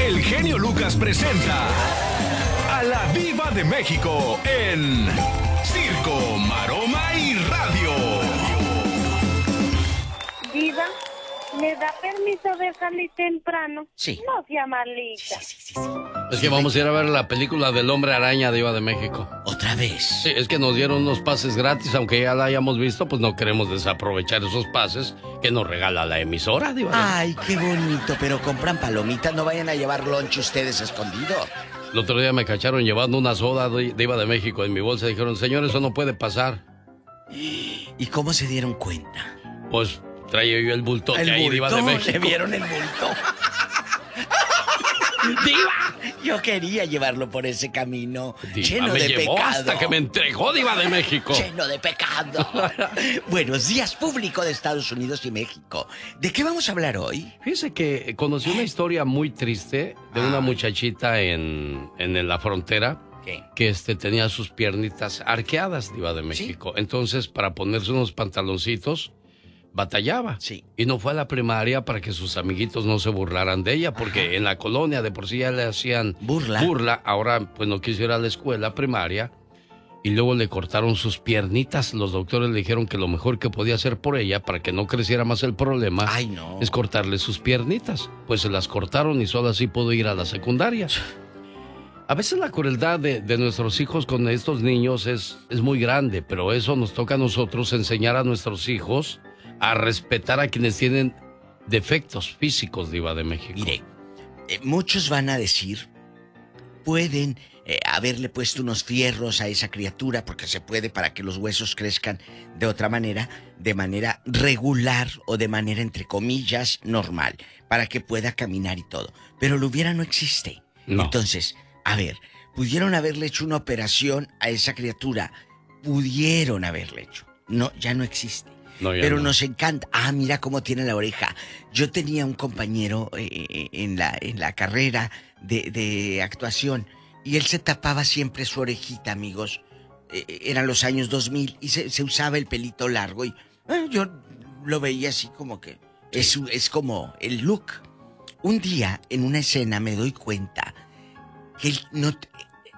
el genio Lucas presenta a la Diva de México en Circo, Maroma y Radio. Diva, ¿me da permiso de salir temprano? Sí. No sea malita. Sí. Es que vamos a ir a ver la película del Hombre Araña, Diva de México. ¿Otra vez? Sí, es que nos dieron unos pases gratis, aunque ya la hayamos visto, pues no queremos desaprovechar esos pases que nos regala la emisora, Diva. Ay, qué bonito, pero compran palomitas, no vayan a llevar lunch ustedes escondido. El otro día me cacharon llevando una soda, Diva de México, en mi bolsa. Dijeron, señor, eso no puede pasar. ¿Y cómo se dieron cuenta? Pues traía yo el bulto de ahí, Diva de México. ¿Le vieron el bulto? ¡Diva! Yo quería llevarlo por ese camino. Diva, lleno me de llevó pecado. hasta que me entregó, Diva de México. Lleno de pecado. Buenos días, público de Estados Unidos y México. ¿De qué vamos a hablar hoy? Fíjese que conocí una historia muy triste de una muchachita en la frontera. ¿Qué? Que tenía sus piernitas arqueadas, Diva de México. ¿Sí? Entonces, para ponerse unos pantaloncitos, batallaba. Sí. Y no fue a la primaria para que sus amiguitos no se burlaran de ella, porque en la colonia de por sí ya le hacían burla. Ahora, pues no quiso ir a la escuela primaria. Y luego le cortaron sus piernitas. Los doctores le dijeron que lo mejor que podía hacer por ella, para que no creciera más el problema, es cortarle sus piernitas. Pues se las cortaron y solo así pudo ir a la secundaria. A veces la crueldad de nuestros hijos con estos niños es muy grande, pero eso nos toca a nosotros enseñar a nuestros hijos a respetar a quienes tienen defectos físicos, Diva de México. Mire, muchos van a decir, pueden haberle puesto unos fierros a esa criatura, porque se puede, para que los huesos crezcan de otra manera, de manera regular o de manera, entre comillas, normal, para que pueda caminar y todo. Pero lo hubiera no existe. No. Entonces, a ver, pudieron haberle hecho una operación a esa criatura. Pudieron haberle hecho. No, ya no existe. No, pero no. nos encanta. Ah, mira cómo tiene la oreja. Yo tenía un compañero en la carrera de actuación y él se tapaba siempre su orejita, amigos. Eran los años 2000 y se usaba el pelito largo y yo lo veía así como que es como el look. Un día en una escena me doy cuenta que él